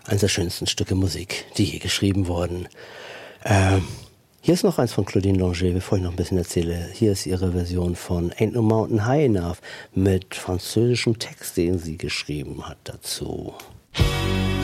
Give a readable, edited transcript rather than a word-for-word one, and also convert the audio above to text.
Eines der schönsten Stücke Musik, die je geschrieben wurden. Hier ist noch eins von Claudine Longet, bevor ich noch ein bisschen erzähle. Hier ist ihre Version von Ain't No Mountain High Enough mit französischem Text, den sie geschrieben hat dazu.